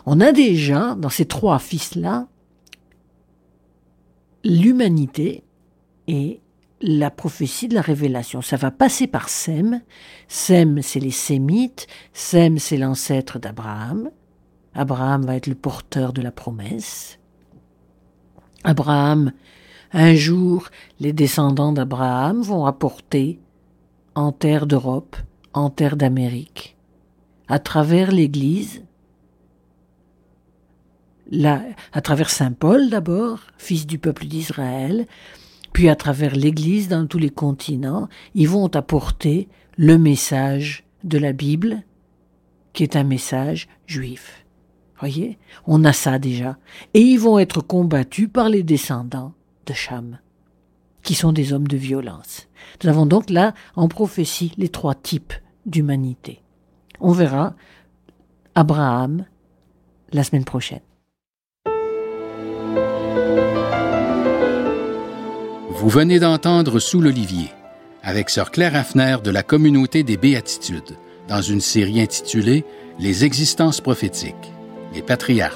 On a déjà, dans ces 3 fils-là, l'humanité et la prophétie de la révélation. Ça va passer par Sem. Sem, c'est les Sémites. Sem, c'est l'ancêtre d'Abraham. Abraham va être le porteur de la promesse. Abraham, un jour, les descendants d'Abraham vont apporter en terre d'Europe, en terre d'Amérique, à travers l'Église, à travers Saint Paul d'abord, fils du peuple d'Israël, puis à travers l'Église dans tous les continents, ils vont apporter le message de la Bible, qui est un message juif. Voyez, on a ça déjà. Et ils vont être combattus par les descendants de Cham, qui sont des hommes de violence. Nous avons donc là, en prophétie, les 3 types d'humanité. On verra Abraham la semaine prochaine. Vous venez d'entendre Sous l'Olivier, avec sœur Claire Hafner de la Communauté des Béatitudes, dans une série intitulée « Les existences prophétiques, les patriarches ».